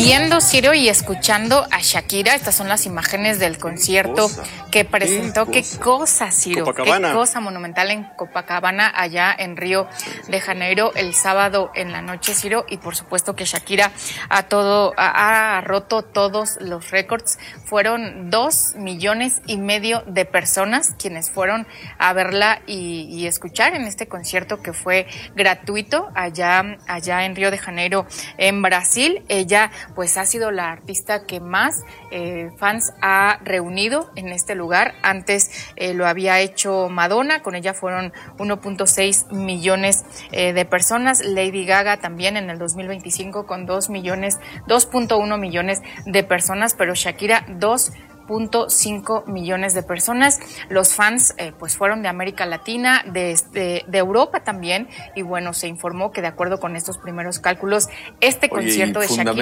Viendo, Ciro, y escuchando a Shakira, estas son las imágenes del concierto que presentó. Qué cosa, Ciro, Copacabana. Qué cosa monumental en Copacabana, allá en Río de Janeiro, el sábado en la noche, Ciro, y por supuesto que Shakira ha roto todos los récords. Fueron 2,5 millones de personas quienes fueron a verla y escuchar en este concierto que fue gratuito allá en Río de Janeiro, en Brasil. Ella pues ha sido la artista que más fans ha reunido en este lugar. Antes lo había hecho Madonna, con ella fueron 1.6 millones de personas. Lady Gaga también en el 2025 con 2.1 millones de personas, pero Shakira 2.5 millones de personas. Los fans pues fueron de América Latina, de Europa también, y bueno, se informó que de acuerdo con estos primeros cálculos, concierto de Shakira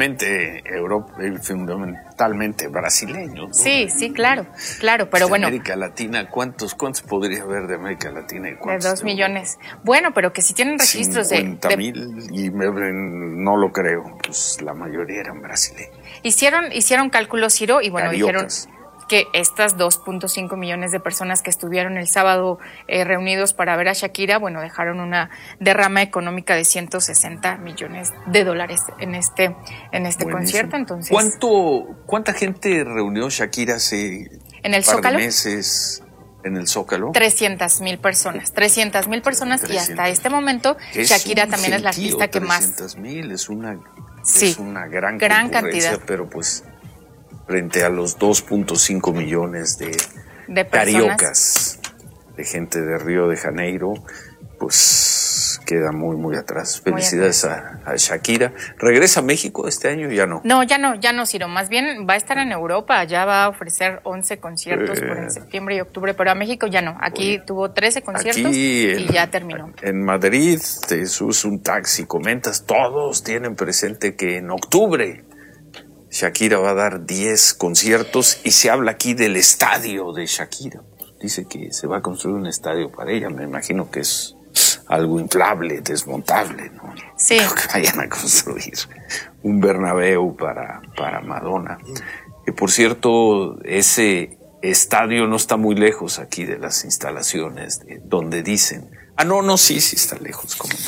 fundamentalmente brasileño, ¿no? Sí, claro, pero bueno. América Latina, ¿cuántos podría haber de América Latina? De 2 millones. Bueno, pero que si tienen registros 50,000 y no lo creo, pues la mayoría eran brasileños. Hicieron cálculos, Ciro, y bueno, Cariocas. dijeron que estas 2.5 millones de personas que estuvieron el sábado reunidos para ver a Shakira, bueno, dejaron una derrama económica de 160 millones de dólares en este concierto. Entonces, ¿Cuánta gente reunió Shakira hace en el par Zócalo? de meses en el Zócalo? 300,000 personas. 300,000 personas, y hasta este momento Shakira también es la artista que más. 300,000 es una gran cantidad, pero pues frente a los 2.5 millones de personas, cariocas, de gente de Río de Janeiro, pues queda muy atrás. Felicidades a Shakira. ¿Regresa a México este año? Ya no. No, ya no, Ciro. Más bien va a estar en Europa. Ya va a ofrecer 11 conciertos en septiembre y octubre, pero a México ya no. Aquí tuvo 13 conciertos y ya terminó. En Madrid te subes un taxi, comentas, todos tienen presente que en octubre Shakira va a dar 10 conciertos y se habla aquí del estadio de Shakira. Dice que se va a construir un estadio para ella. Me imagino que es algo inflable, desmontable, ¿no? Sí. Creo que vayan a construir un Bernabéu para Madonna. Que por cierto, ese estadio no está muy lejos aquí de las instalaciones donde dicen. No, sí está lejos, como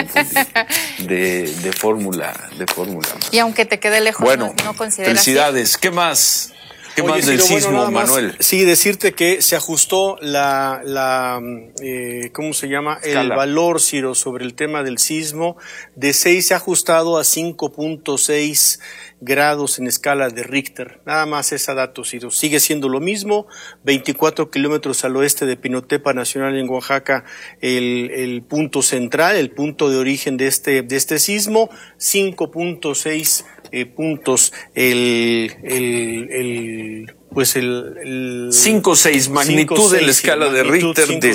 de Fórmula. Y aunque te quede lejos, bueno, no consideras. Felicidades. ¿Qué más? ¿Qué más del sismo, Manuel? Sí, decirte que se ajustó ¿cómo se llama? Escala. El valor, Ciro, sobre el tema del sismo. De 6 se ha ajustado a 5.6 grados en escala de Richter. Nada más ese dato, Ciro. Sigue siendo lo mismo. 24 kilómetros al oeste de Pinotepa Nacional en Oaxaca, el punto central, el punto de origen de este sismo. 5.6 puntos, 5.6, magnitud de la escala de Richter de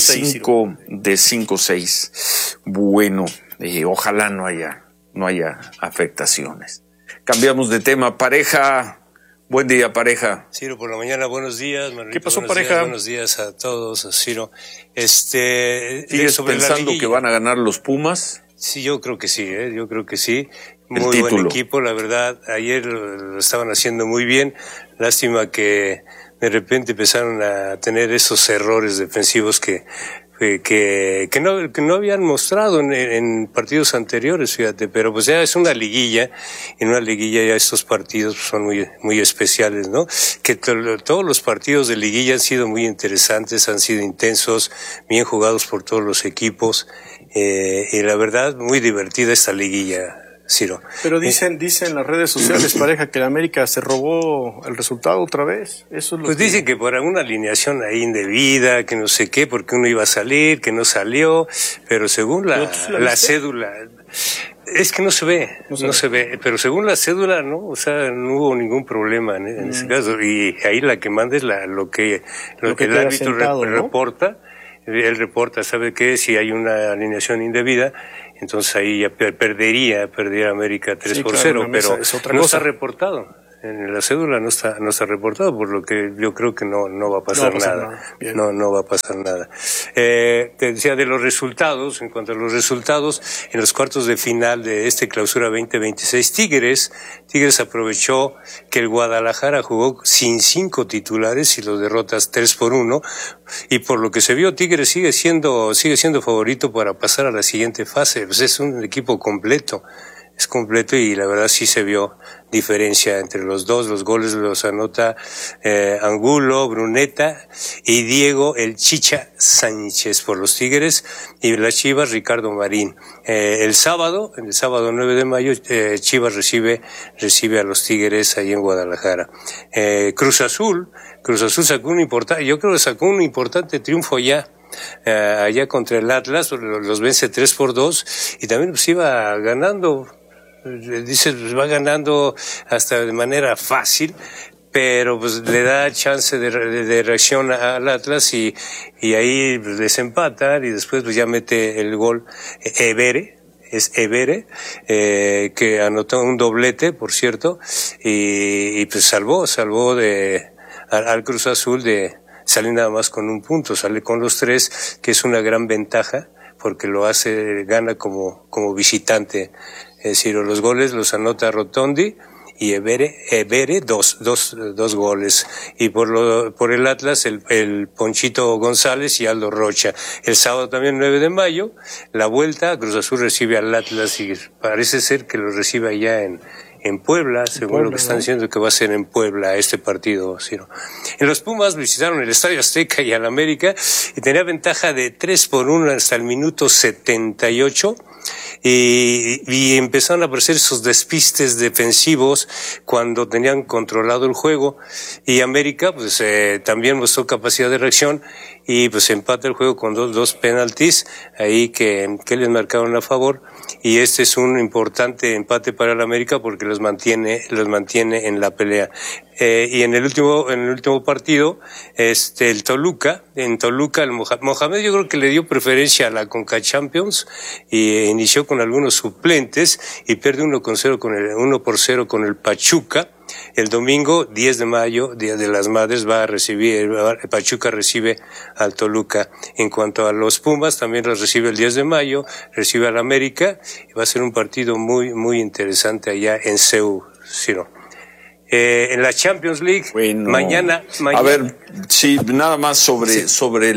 5.6. Bueno, ojalá no haya afectaciones. Cambiamos de tema. Pareja, buen día, pareja. Ciro, por la mañana, buenos días, Manolito. ¿Qué pasó, buenos pareja? Días, buenos días a todos, Ciro. ¿Sigues pensando que van a ganar los Pumas? Sí, yo creo que sí, yo creo que sí. Muy El título. buen equipo, la verdad. Ayer lo estaban haciendo muy bien. Lástima que de repente empezaron a tener esos errores defensivos que no habían mostrado en partidos anteriores, fíjate, pero pues ya es una liguilla, y en una liguilla ya estos partidos son muy especiales, ¿no? Que todos los partidos de liguilla han sido muy interesantes, han sido intensos, bien jugados por todos los equipos, y la verdad, muy divertida esta liguilla, Ciro. Pero dicen las redes sociales, pareja, que la América se robó el resultado otra vez. Eso es lo Pues dicen que por alguna alineación ahí indebida, que no sé qué, porque uno iba a salir, que no salió, pero según la cédula, es que no se ve, pero según la cédula, no, o sea, no hubo ningún problema en ese caso, y ahí la que manda es lo que el árbitro sentado, ¿no? reporta. Él reporta, ¿sabe qué? Si hay una alineación indebida, entonces ahí ya perdería América 3-0, pero no está reportado. En la cédula no está reportado, por lo que yo creo que no va a pasar nada. No va a pasar nada. Te decía de los resultados, en cuanto a los resultados, en los cuartos de final de clausura 2026, Tigres aprovechó que el Guadalajara jugó sin 5 titulares y los derrotas 3-1, y por lo que se vio, Tigres sigue siendo favorito para pasar a la siguiente fase. Pues es un equipo completo. Es completo y la verdad sí se vio diferencia entre los dos. Los goles los anota Angulo, Bruneta y Diego el Chicha Sánchez por los Tigres, y las Chivas Ricardo Marín. El sábado 9 de mayo, Chivas recibe a los Tigres ahí en Guadalajara. Cruz Azul sacó un importante triunfo ya. Allá contra el Atlas, los vence 3-2 y también pues iba ganando. Va ganando hasta de manera fácil, pero pues le da chance de reacción al Atlas y ahí pues, desempatan, y después pues ya mete el gol Evere, que anotó un doblete, por cierto, y pues salvó al Cruz Azul de salir nada más con un punto, sale con los 3, que es una gran ventaja, porque gana como visitante. Es decir, los goles los anota Rotondi y Evere dos goles. Y por el Atlas, el Ponchito González y Aldo Rocha. El sábado también 9 de mayo, la vuelta, Cruz Azul recibe al Atlas y parece ser que lo recibe allá en Puebla, según lo que están diciendo que va a ser en Puebla este partido, Ciro. En los Pumas visitaron el Estadio Azteca y al América y tenía ventaja de 3-1 hasta el minuto 78. Y empezaron a aparecer esos despistes defensivos cuando tenían controlado el juego, y América pues también mostró capacidad de reacción y pues empata el juego con dos penaltis ahí que les marcaron a favor, y este es un importante empate para el América porque los mantiene en la pelea. Y en el último partido, el Toluca, el Mohamed yo creo que le dio preferencia a la Conca Champions y inició con algunos suplentes y pierde 1-0 con el Pachuca. El domingo, 10 de mayo, Día de las Madres, el Pachuca recibe al Toluca. En cuanto a los Pumas, también los recibe el 10 de mayo, recibe al América, y va a ser un partido muy, muy interesante allá en Seúl, Ciro. En la Champions League, bueno, mañana. A ver, sí, nada más sobre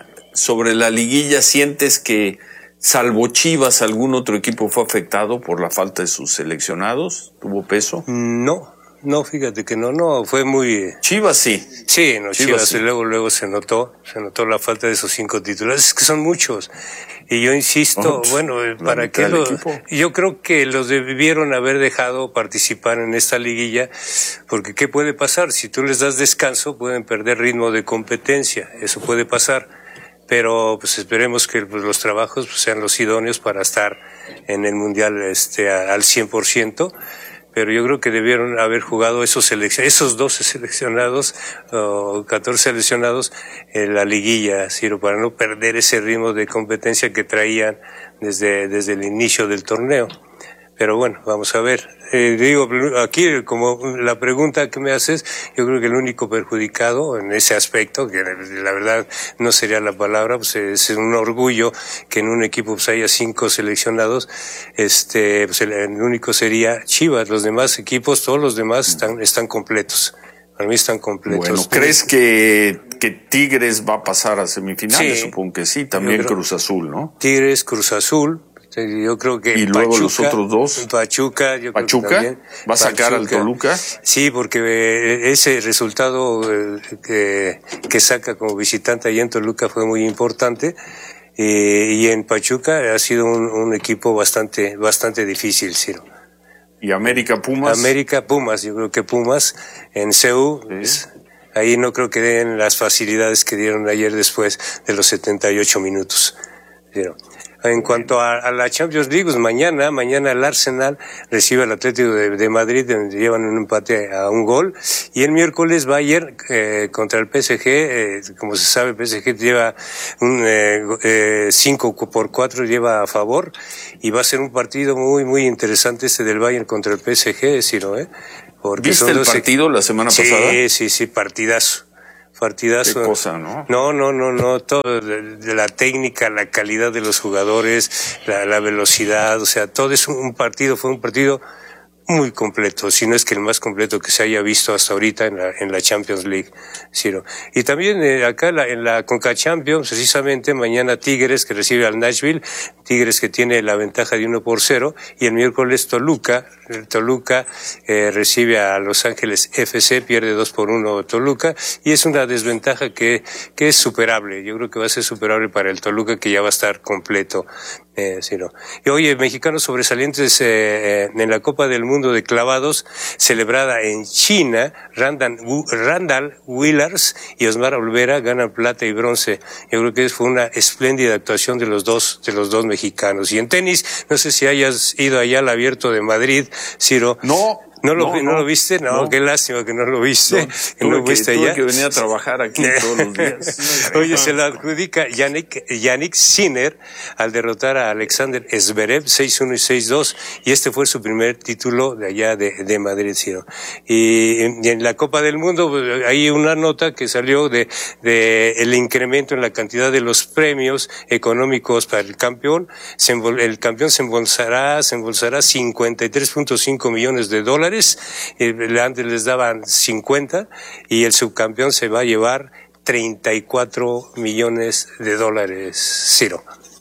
la liguilla, ¿sientes que salvo Chivas algún otro equipo fue afectado por la falta de sus seleccionados? ¿Tuvo peso? No, fíjate que no, fue muy... Chivas sí. Sí, Chivas sí. Luego se notó la falta de esos 5 titulares, es que son muchos. Y yo insisto, ¿para qué yo creo que los debieron haber dejado participar en esta liguilla, porque ¿qué puede pasar? Si tú les das descanso, pueden perder ritmo de competencia, eso puede pasar. Pero pues esperemos que los trabajos sean los idóneos para estar en el Mundial al 100%. Pero yo creo que debieron haber jugado esos 12 seleccionados, o 14 seleccionados, en la liguilla, Ciro, para no perder ese ritmo de competencia que traían desde el inicio del torneo. Pero bueno, vamos a ver. Aquí, como la pregunta que me haces, yo creo que el único perjudicado en ese aspecto, que la verdad no sería la palabra, pues es un orgullo que en un equipo pues haya 5 seleccionados, pues el único sería Chivas. Los demás equipos, todos los demás están completos. Para mí están completos. Bueno, ¿crees que Tigres va a pasar a semifinales? Sí, supongo que sí. También Cruz Azul, ¿no? Tigres, Cruz Azul. Yo creo que y luego Pachuca, los otros dos. Pachuca, yo creo que también. ¿Va a sacar al Toluca? Sí, porque ese resultado que saca como visitante allá en Toluca fue muy importante. Y en Pachuca ha sido un equipo bastante difícil, Ciro. ¿Y América Pumas? América Pumas, yo creo que Pumas en Seúl, ¿sí? Ahí no creo que den las facilidades que dieron ayer después de los 78 minutos. Ciro. En cuanto a la Champions League, pues mañana el Arsenal recibe al Atlético de Madrid, donde llevan un empate a 1 gol, y el miércoles Bayern contra el PSG, como se sabe, el PSG lleva un 5-4 lleva a favor, y va a ser un partido muy, muy interesante del Bayern contra el PSG, Ciro, ¿Viste el partido la semana pasada? Sí, partidazo. Qué cosa, ¿no? No, todo de la técnica, la calidad de los jugadores, la velocidad, o sea, todo fue un partido muy completo, si no es que el más completo que se haya visto hasta ahorita en la Champions League, Ciro. Y también acá en la Conca Champions, precisamente mañana Tigres que recibe al Nashville, Tigres que tiene la ventaja de 1-0, y el miércoles Toluca recibe a Los Ángeles FC, pierde 2-1 Toluca, y es una desventaja que es superable. Yo creo que va a ser superable para el Toluca, que ya va a estar completo. Ciro. Y oye, mexicanos sobresalientes en la Copa del Mundo de clavados celebrada en China, Randall Willars y Osmar Olvera ganan plata y bronce. Yo creo que fue una espléndida actuación de los dos mexicanos. Y en tenis, no sé si hayas ido allá al Abierto de Madrid, Ciro. ¿No lo viste? No, qué lástima que no lo viste. Tuve que venir a trabajar aquí todos los días. Oye, se la adjudica Yannick Sinner al derrotar a Alexander Zverev 6-1 y 6-2, y este fue su primer título de allá de Madrid, Ciro. Y en la Copa del Mundo hay una nota que salió de el incremento en la cantidad de los premios económicos para el campeón. El campeón se embolsará 53.5 millones de dólares. Antes les daban 50 y el subcampeón se va a llevar 34 millones de dólares, Ciro.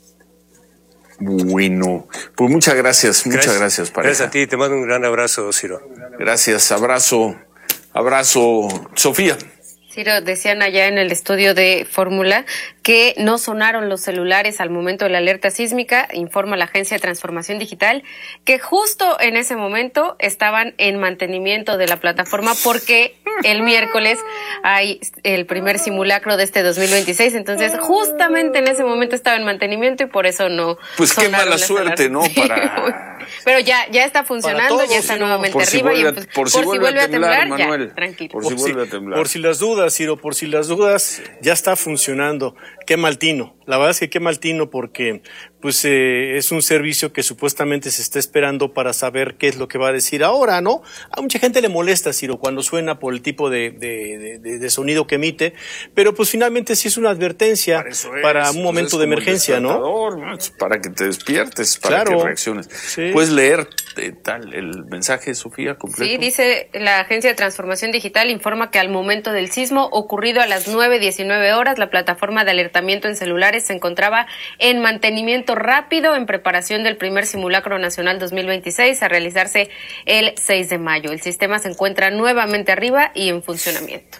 Bueno, pues muchas gracias, pareja. Gracias a ti, te mando un gran abrazo, Ciro. Gracias, abrazo, Sofía. Ciro, decían allá en el estudio de Fórmula que no sonaron los celulares al momento de la alerta sísmica, informa la Agencia de Transformación Digital, que justo en ese momento estaban en mantenimiento de la plataforma porque el miércoles hay el primer simulacro de este 2026, entonces justamente en ese momento estaba en mantenimiento y por eso no. Pues qué mala suerte, ¿no? Pero ya está funcionando, todos, ya está nuevamente arriba por si vuelve a temblar, Manuel, ya, tranquilo. Por si las dudas, Ciro, ya está funcionando. Qué mal tino. La verdad es que qué mal tino porque pues es un servicio que supuestamente se está esperando para saber qué es lo que va a decir ahora, ¿no? A mucha gente le molesta, Ciro, cuando suena por el tipo de sonido que emite, pero pues finalmente sí es una advertencia para un momento de emergencia, ¿no? Para que te despiertes, para que reacciones. Sí. ¿Puedes leer el mensaje, Sofía, completo? Sí, dice la Agencia de Transformación Digital informa que al momento del sismo ocurrido a las 9:19 horas, la plataforma de alertamiento en celulares se encontraba en mantenimiento rápido en preparación del primer simulacro nacional 2026 a realizarse el 6 de mayo. El sistema se encuentra nuevamente arriba y en funcionamiento.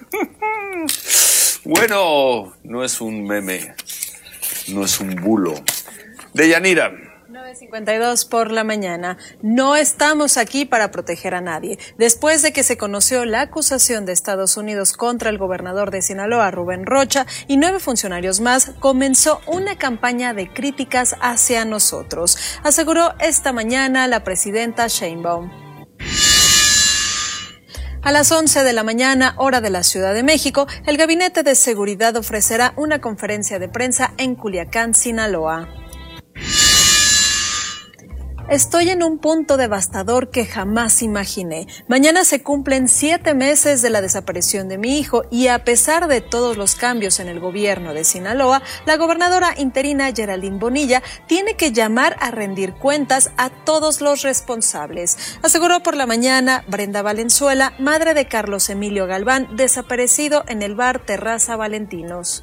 Bueno, no es un meme, no es un bulo. Deyanira. 9:52 por la mañana. No estamos aquí para proteger a nadie. Después de que se conoció la acusación de Estados Unidos contra el gobernador de Sinaloa, Rubén Rocha, y 9 funcionarios más, comenzó una campaña de críticas hacia nosotros, aseguró esta mañana la presidenta Sheinbaum. A las 11 de la mañana, hora de la Ciudad de México, el Gabinete de Seguridad ofrecerá una conferencia de prensa en Culiacán, Sinaloa. Estoy en un punto devastador que jamás imaginé. Mañana se cumplen 7 meses de la desaparición de mi hijo y a pesar de todos los cambios en el gobierno de Sinaloa, la gobernadora interina Geraldine Bonilla tiene que llamar a rendir cuentas a todos los responsables, aseguró por la mañana Brenda Valenzuela, madre de Carlos Emilio Galván, desaparecido en el bar Terraza Valentinos.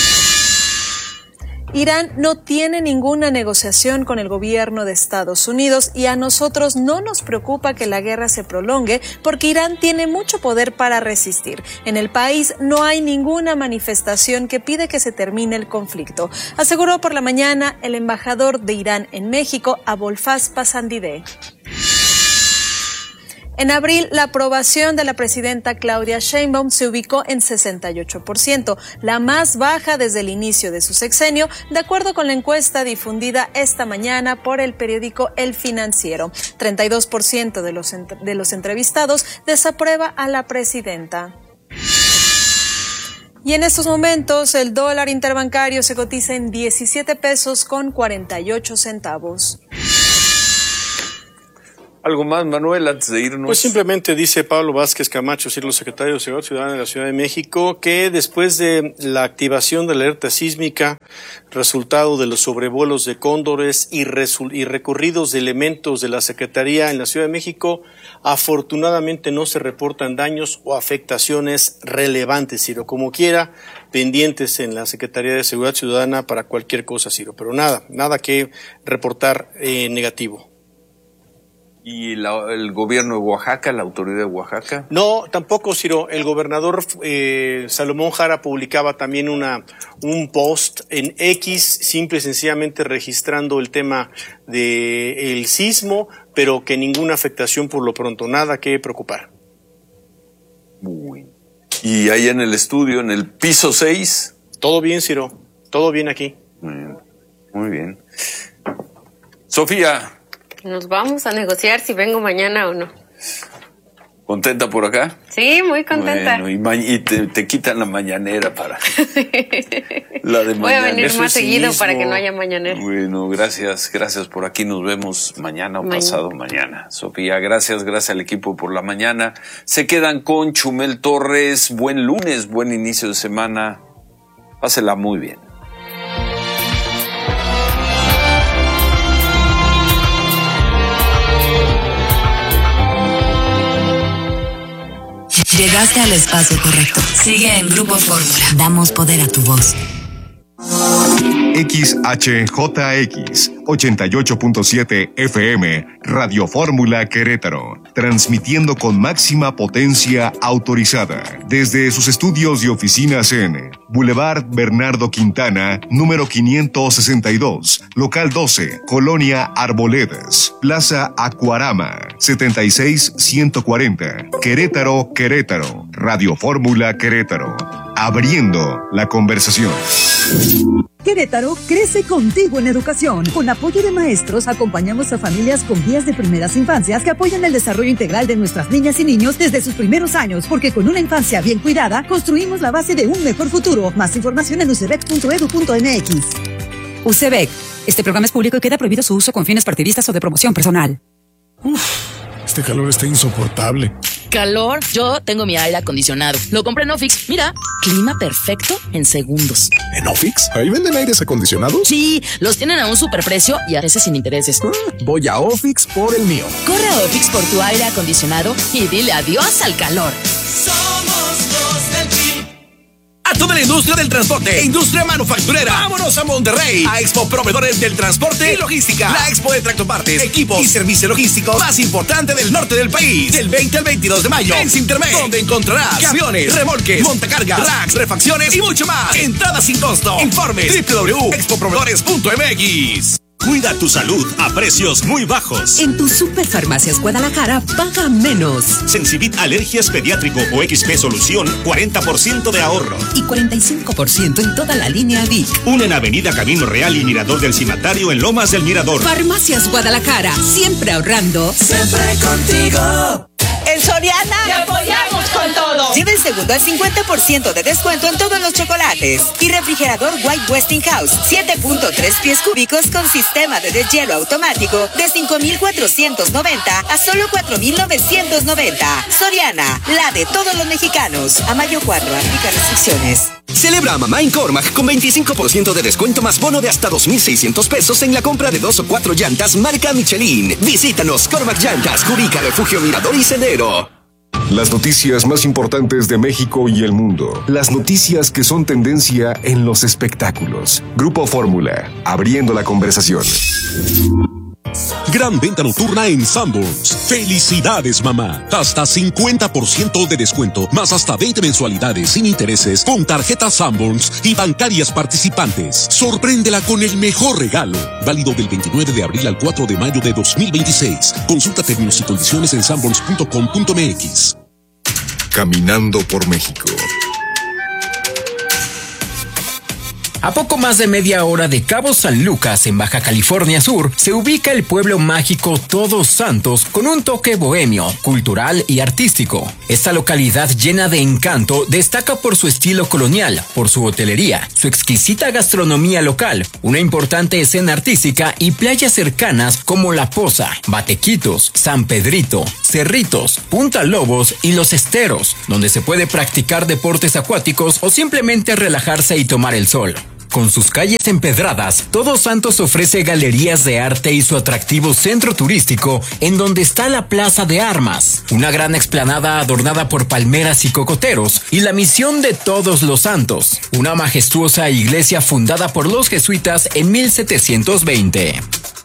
Irán no tiene ninguna negociación con el gobierno de Estados Unidos y a nosotros no nos preocupa que la guerra se prolongue porque Irán tiene mucho poder para resistir. En el país no hay ninguna manifestación que pide que se termine el conflicto, aseguró por la mañana el embajador de Irán en México, Abolfaz Pasandideh. En abril, la aprobación de la presidenta Claudia Sheinbaum se ubicó en 68%, la más baja desde el inicio de su sexenio, de acuerdo con la encuesta difundida esta mañana por el periódico El Financiero. 32% de los entrevistados desaprueba a la presidenta. Y en estos momentos, el dólar interbancario se cotiza en 17 pesos con 48 centavos. ¿Algo más, Manuel, antes de irnos? Pues simplemente dice Pablo Vázquez Camacho, secretario de Seguridad Ciudadana de la Ciudad de México, que después de la activación de la alerta sísmica, resultado de los sobrevuelos de cóndores y recorridos de elementos de la Secretaría en la Ciudad de México, afortunadamente no se reportan daños o afectaciones relevantes, Ciro. Como quiera, pendientes en la Secretaría de Seguridad Ciudadana para cualquier cosa, Ciro, pero nada que reportar negativo. ¿Y el gobierno de Oaxaca, la autoridad de Oaxaca? No, tampoco, Ciro. El gobernador Salomón Jara publicaba también un post en X, simple y sencillamente registrando el tema del sismo, pero que ninguna afectación por lo pronto, nada que preocupar. Muy bien. ¿Y ahí en el estudio, en el piso 6? Todo bien, Ciro. Todo bien aquí. Muy bien. Sofía. Nos vamos a negociar si vengo mañana o no. ¿Contenta por acá? Sí, muy contenta. Bueno, y te quitan la mañanera para la de mañana. Voy a venir más seguido para que no haya mañanera. Bueno, gracias por aquí. Nos vemos mañana o pasado mañana. Sofía, gracias al equipo por la mañana. Se quedan con Chumel Torres. Buen lunes, buen inicio de semana. Pásela muy bien. Llegaste al espacio correcto. Sigue en Grupo Fórmula. Damos poder a tu voz. XHJX 88.7 FM Radio Fórmula Querétaro, transmitiendo con máxima potencia autorizada desde sus estudios y oficinas en Boulevard Bernardo Quintana, número 562, local 12, Colonia Arboledas, Plaza Acuarama, 76140, Querétaro, Radio Fórmula Querétaro, abriendo la conversación. Querétaro crece contigo en educación. Con apoyo de maestros, acompañamos a familias con guías de primeras infancias que apoyan el desarrollo integral de nuestras niñas y niños desde sus primeros años, porque con una infancia bien cuidada, construimos la base de un mejor futuro. Más información en ucbec.edu.mx. UCEBEC. Este programa es público y queda prohibido su uso con fines partidistas o de promoción personal. Este calor está insoportable. ¿Calor? Yo tengo mi aire acondicionado. Lo compré en Ofix. Mira, clima perfecto en segundos. ¿En Ofix? ¿Ahí venden aires acondicionados? Sí, los tienen a un superprecio y a veces sin intereses. Voy a Ofix por el mío. Corre a Ofix por tu aire acondicionado y dile adiós al calor. Somos los del PRI. A toda la industria del transporte e industria manufacturera. Vámonos a Monterrey, a Expo Proveedores del Transporte y Logística. La expo de tractopartes, equipos y servicios logísticos más importante del norte del país. Del 20 al 22 de mayo en Sintermex, donde encontrarás camiones, remolques, montacargas, racks, refacciones y mucho más. Entrada sin costo. Informes www.expoproveedores.mx. Cuida tu salud a precios muy bajos. En tu Superfarmacias Guadalajara, paga menos. Sensibit Alergias Pediátrico o XP Solución, 40% de ahorro. Y 45% en toda la línea Vic. Una en Avenida Camino Real y Mirador del Cimatario en Lomas del Mirador. Farmacias Guadalajara, siempre ahorrando. Siempre contigo. En Soriana te apoyamos con todo. Lleva el segundo al 50% de descuento en todos los chocolates. Y refrigerador White Westinghouse, 7.3 pies cúbicos con sistema de deshielo automático de 5,490 a solo 4,990. Soriana, la de todos los mexicanos. A mayo 4, aplica restricciones. Celebra a mamá en Cormac con 25% de descuento más bono de hasta 2,600 pesos en la compra de 2 o 4 llantas marca Michelin. Visítanos, Cormac Llantas, Curica, Refugio Mirador y Sendero. Las noticias más importantes de México y el mundo. Las noticias que son tendencia en los espectáculos. Grupo Fórmula, abriendo la conversación. Gran venta nocturna en Sanborns. ¡Felicidades, mamá! Hasta 50% de descuento, más hasta 20 mensualidades sin intereses con tarjetas Sanborns y bancarias participantes. Sorpréndela con el mejor regalo. Válido del 29 de abril al 4 de mayo de 2026. Consulta términos y condiciones en sanborns.com.mx. Caminando por México. A poco más de media hora de Cabo San Lucas, en Baja California Sur, se ubica el pueblo mágico Todos Santos con un toque bohemio, cultural y artístico. Esta localidad llena de encanto destaca por su estilo colonial, por su hotelería, su exquisita gastronomía local, una importante escena artística y playas cercanas como La Poza, Batequitos, San Pedrito, Cerritos, Punta Lobos y Los Esteros, donde se puede practicar deportes acuáticos o simplemente relajarse y tomar el sol. Con sus calles empedradas, Todos Santos ofrece galerías de arte y su atractivo centro turístico, en donde está la Plaza de Armas, una gran explanada adornada por palmeras y cocoteros, y la Misión de Todos los Santos, una majestuosa iglesia fundada por los jesuitas en 1720.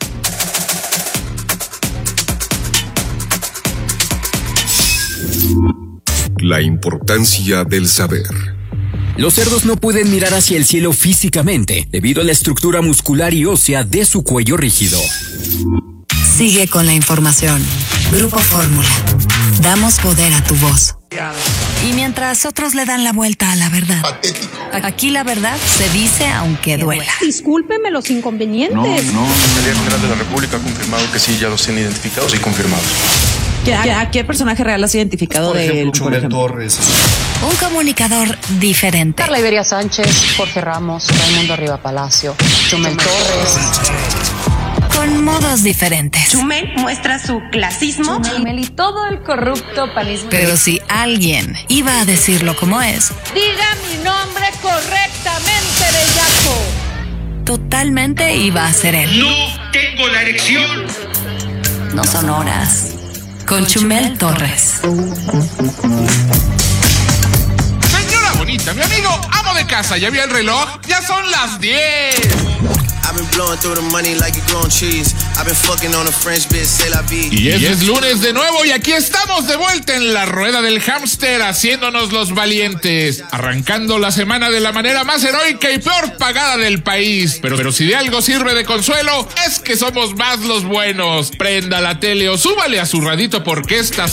La importancia del saber. Los cerdos no pueden mirar hacia el cielo físicamente, debido a la estructura muscular y ósea de su cuello rígido. Sigue con la información. Grupo Fórmula. Damos poder a tu voz. Y mientras otros le dan la vuelta a la verdad, aquí la verdad se dice aunque duela. Discúlpeme los inconvenientes. No. El Día General de la República ha confirmado que sí, ya los tienen identificados y confirmados. ¿A qué personaje real has identificado de él? Chumel Torres. Un comunicador diferente. Carla Iberia Sánchez, Jorge Ramos, Raimundo Arriba Palacio, Chumel Torres. Con modos diferentes. Chumel muestra su clasismo. Chumel y todo el corrupto panismo. Pero si alguien iba a decirlo como es, diga mi nombre correctamente, bellaco. Totalmente iba a ser él. No tengo la erección. No son horas. Con Chumel Torres. Señora bonita, mi amigo amo de casa, ¿ya vio el reloj? Ya son las 10. Y es lunes de nuevo y aquí estamos de vuelta en la rueda del hámster, haciéndonos los valientes, arrancando la semana de la manera más heroica y peor pagada del país. Pero si de algo sirve de consuelo, es que somos más los buenos. Prenda la tele o súbale a su radito porque esta